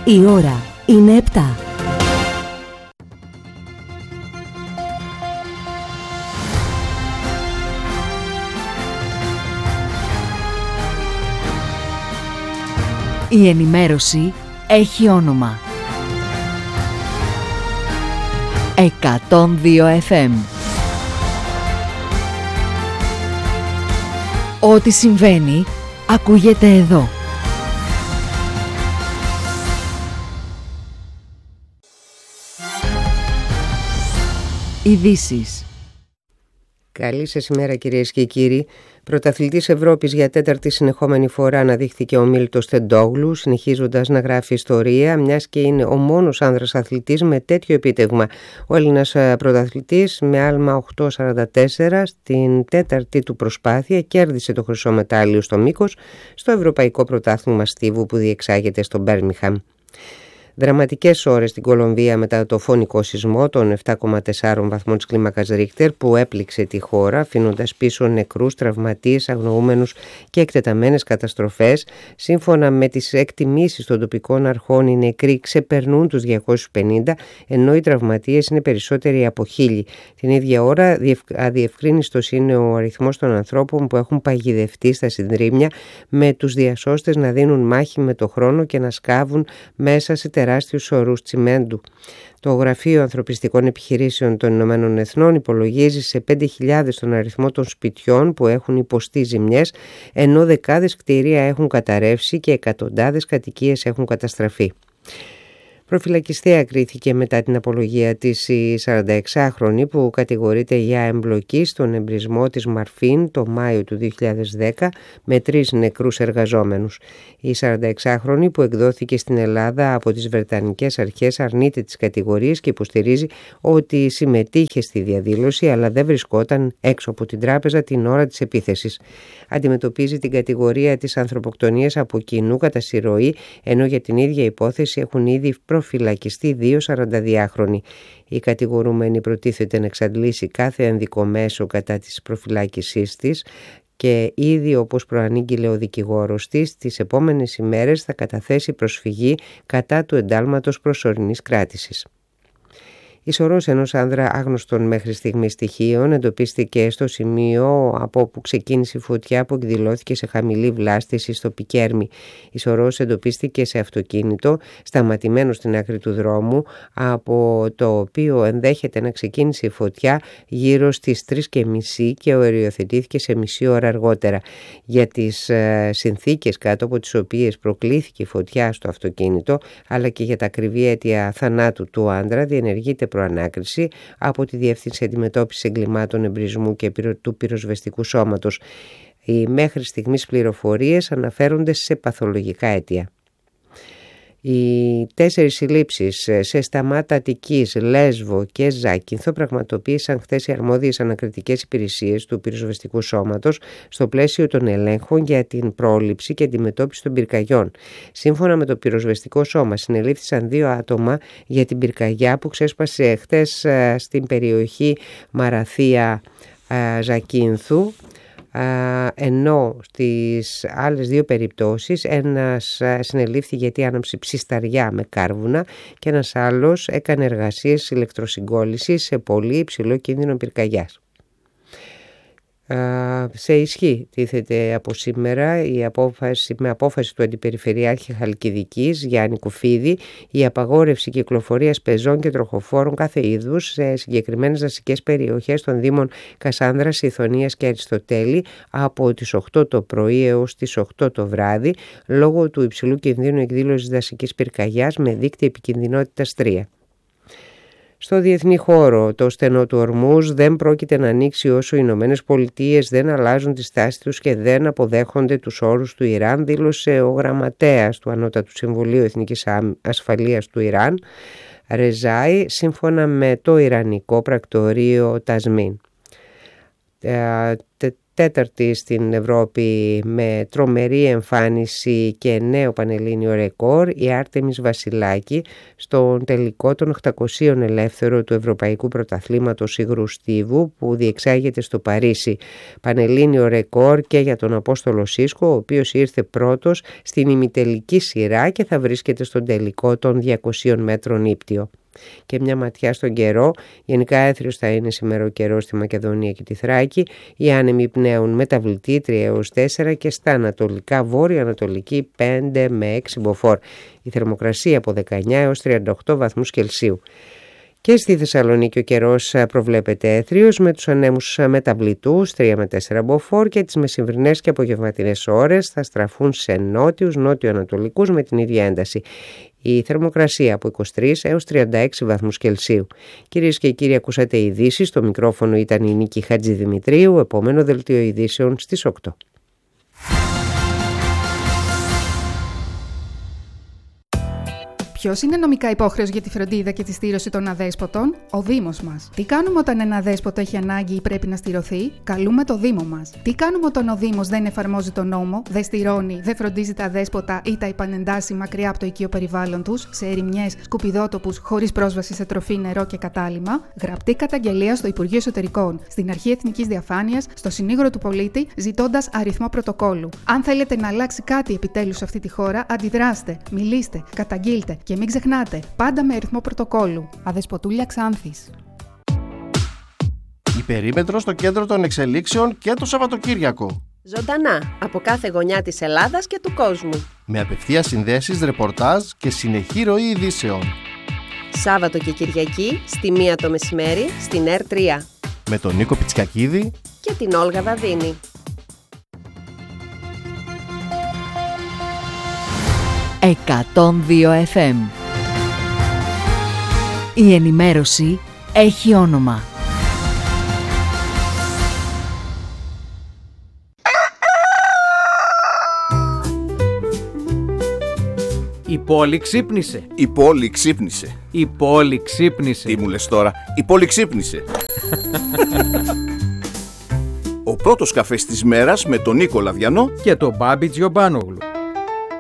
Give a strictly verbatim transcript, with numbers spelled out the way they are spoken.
Η ώρα είναι επτά. Η ενημέρωση έχει όνομα. εκατόν δύο εφ εμ. Ό,τι συμβαίνει, ακούγεται εδώ. Ειδήσεις. Καλή σας ημέρα κυρίες και κύριοι. Πρωταθλητής Ευρώπης για τέταρτη συνεχόμενη φορά αναδείχθηκε ο Μίλτος Τεντόγλου, συνεχίζοντας να γράφει ιστορία, μιας και είναι ο μόνος άνδρας αθλητής με τέτοιο επίτευγμα. Ο Έλληνας πρωταθλητής με άλμα οκτώ σαράντα τέσσερα στην τέταρτη του προσπάθεια κέρδισε το χρυσό μετάλλιο στο μήκος στο Ευρωπαϊκό Πρωτάθλημα Στίβου που διεξάγεται στο Μπέρμιγχαμ. Δραματικές ώρες στην Κολομβία μετά το φωνικό σεισμό των επτά κόμμα τέσσερα βαθμών της κλίμακας Ρίχτερ που έπληξε τη χώρα, αφήνοντας πίσω νεκρούς, τραυματίες, αγνοούμενους και εκτεταμένες καταστροφές. Σύμφωνα με τις εκτιμήσεις των τοπικών αρχών, οι νεκροί ξεπερνούν τους διακόσιους πενήντα, ενώ οι τραυματίες είναι περισσότεροι από χίλιοι. Την ίδια ώρα, αδιευκρίνιστος είναι ο αριθμός των ανθρώπων που έχουν παγιδευτεί στα συντρίμμια, με τους διασώστες να δίνουν μάχη με το χρόνο και να σκάβουν μέσα σε τεράστιους ορούς τσιμέντου. Το Γραφείο Ανθρωπιστικών Επιχειρήσεων των Ηνωμένων Εθνών υπολογίζει σε πέντε χιλιάδες τον αριθμό των σπιτιών που έχουν υποστεί ζημιές, ενώ δεκάδες κτίρια έχουν καταρρεύσει και εκατοντάδες κατοικίες έχουν καταστραφεί. Προφυλακιστέα κρίθηκε μετά την απολογία της η σαρανταεξάχρονη που κατηγορείται για εμπλοκή στον εμπρισμό της Μαρφίν το Μάιο του δύο χιλιάδες δέκα με τρεις νεκρούς εργαζόμενους. Η σαρανταεξάχρονη που εκδόθηκε στην Ελλάδα από τις Βρετανικές αρχές αρνείται τις κατηγορίες και υποστηρίζει ότι συμμετείχε στη διαδήλωση αλλά δεν βρισκόταν έξω από την τράπεζα την ώρα της επίθεσης. Αντιμετωπίζει την κατηγορία της ανθρωποκτονίας από κοινού κατά συρροή, ενώ για την ίδια υπόθεση έχουν ήδη προφυλακιστεί δύο σαρανταδυάχρονοι. Η κατηγορούμενη προτίθεται να εξαντλήσει κάθε ενδικό μέσο κατά της προφυλάκησής της και ήδη, όπως προανήγγειλε ο δικηγόρος της, τις επόμενες ημέρες θα καταθέσει προσφυγή κατά του εντάλματος προσωρινής κράτησης. Η σωρός ενός άνδρα άγνωστων μέχρι στιγμής στοιχείων εντοπίστηκε στο σημείο από όπου ξεκίνησε η φωτιά που εκδηλώθηκε σε χαμηλή βλάστηση στο Πικέρμι. Η σωρός εντοπίστηκε σε αυτοκίνητο σταματημένο στην άκρη του δρόμου, από το οποίο ενδέχεται να ξεκίνησε η φωτιά γύρω στις τρεις και μισή και οριοθετήθηκε σε μισή ώρα αργότερα. Για τις ε, συνθήκες κάτω από τις οποίες προκλήθηκε η φωτιά στο αυτοκίνητο, αλλά και για τα ακριβή αίτια θανάτου του άνδρα, διενεργείται προανάκριση από τη Διεύθυνση Αντιμετώπισης Εγκλημάτων Εμπρισμού και του Πυροσβεστικού Σώματος. Οι μέχρι στιγμής πληροφορίες αναφέρονται σε παθολογικά αίτια. Οι τέσσερις συλλήψεις σε Σταμάτα Αττικής, Λέσβο και Ζάκυνθο πραγματοποίησαν χθες οι αρμόδιες ανακριτικές υπηρεσίες του Πυροσβεστικού Σώματος στο πλαίσιο των ελέγχων για την πρόληψη και αντιμετώπιση των πυρκαγιών. Σύμφωνα με το Πυροσβεστικό Σώμα, συνελήφθησαν δύο άτομα για την πυρκαγιά που ξέσπασε χθες στην περιοχή Μαραθία Ζακύνθου, ενώ στις άλλες δύο περιπτώσεις ένας συνελήφθη γιατί άναψε ψισταριά με κάρβουνα και ένας άλλος έκανε εργασίες ηλεκτροσυγκόλλησης σε πολύ υψηλό κίνδυνο πυρκαγιάς. Σε ισχύ τίθεται από σήμερα η απόφαση, με απόφαση του Αντιπεριφερειάρχη Χαλκιδικής Γιάννη Κουφίδη, η απαγόρευση κυκλοφορίας πεζών και τροχοφόρων κάθε είδους σε συγκεκριμένες δασικές περιοχές των Δήμων Κασάνδρας, Ιθωνίας και Αριστοτέλη από τις οκτώ το πρωί έως τις οκτώ το βράδυ, λόγω του υψηλού κινδύνου εκδήλωσης δασικής πυρκαγιάς με δείκτη επικινδυνότητας τρία. Στο διεθνή χώρο, το στενό του Ορμούζ δεν πρόκειται να ανοίξει όσο οι Ηνωμένες Πολιτείες δεν αλλάζουν τη στάση τους και δεν αποδέχονται τους όρους του Ιράν, δήλωσε ο γραμματέας του Ανώτατου Συμβουλίου Εθνικής Ασφαλείας του Ιράν, Ρεζάι, σύμφωνα με το Ιρανικό πρακτορείο Τασμίν. τέταρτη στην Ευρώπη με τρομερή εμφάνιση και νέο πανελλήνιο ρεκόρ η Άρτεμις Βασιλάκη στον τελικό των οκτακοσίων ελεύθερο του Ευρωπαϊκού Πρωταθλήματος Υγρού Στίβου που διεξάγεται στο Παρίσι. Πανελλήνιο ρεκόρ και για τον Απόστολο Σίσκο, ο οποίος ήρθε πρώτος στην ημιτελική σειρά και θα βρίσκεται στον τελικό των διακοσίων μέτρων ύπτιο. Και μια ματιά στον καιρό. Γενικά έθριος θα είναι σήμερα ο καιρός στη Μακεδονία και τη Θράκη. Οι άνεμοι πνέουν μεταβλητή τρία έως τέσσερα και στα ανατολικά βόρειο-ανατολική πέντε με έξι μποφόρ. Η θερμοκρασία από δεκαεννιά έως τριάντα οκτώ βαθμούς Κελσίου. Και στη Θεσσαλονίκη ο καιρός προβλέπεται έθριος με τους ανέμους μεταβλητούς τρία με τέσσερα μποφόρ και τις μεσημβρινές και απογευματινές ώρες θα στραφούν σε νότιους, νότιο-ανατολικούς με την ίδια ένταση. Η θερμοκρασία από είκοσι τρεις έως τριάντα έξι βαθμούς Κελσίου. Κυρίες και κύριοι, ακούσατε ειδήσεις. Στο μικρόφωνο ήταν η Νίκη Χατζηδημητρίου. Επόμενο δελτίο ειδήσεων στις οκτώ. Ποιος είναι νομικά υπόχρεος για τη φροντίδα και τη στήρωση των αδέσποτων? Ο Δήμος μας. Τι κάνουμε όταν ένα αδέσποτο έχει ανάγκη ή πρέπει να στηρωθεί? Καλούμε το Δήμο μας. Τι κάνουμε όταν ο Δήμος δεν εφαρμόζει τον νόμο, δεν στηρώνει, δεν φροντίζει τα αδέσποτα ή τα επανεντάσσει μακριά από το οικείο περιβάλλον τους, σε ερημιές, σκουπιδότοπους, χωρίς πρόσβαση σε τροφή, νερό και κατάλυμμα? Γραπτή καταγγελία στο Υπουργείο Εσωτερικών, στην Αρχή Εθνικής Διαφάνειας, στο Συνήγορο του Πολίτη, ζητώντας αριθμό πρωτοκόλου. Αν θέλετε να αλλάξει κάτι επιτέλους σε αυτή τη χώρα, αντιδράστε, μιλήστε, καταγγείλτε. Και μην ξεχνάτε, πάντα με αριθμό πρωτοκόλου. Αδεσποτούλια Ξάνθης. Η περίμετρο στο κέντρο των εξελίξεων και το Σαββατοκύριακο. Ζωντανά, από κάθε γωνιά της Ελλάδας και του κόσμου. Με απευθείας συνδέσεις, ρεπορτάζ και συνεχή ροή ειδήσεων. Σάββατο και Κυριακή, στη μία το μεσημέρι, στην Ερ τρία. Με τον Νίκο Πιτσιακίδη και την Όλγα Δαδίνη. εκατόν δύο εφ εμ. Η ενημέρωση έχει όνομα. Η πόλη ξύπνησε. Η πόλη ξύπνησε. Η πόλη ξύπνησε. Τι μου λες τώρα? Η πόλη ξύπνησε. Ο πρώτος καφές της μέρας με τον Νίκο Λαδιανό και τον Μπάμπη Τζιομπάνογλου.